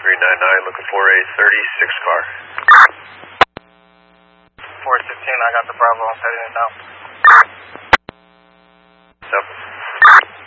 399, looking for a 36 car. 415, I got the Bravo, I'm setting it down.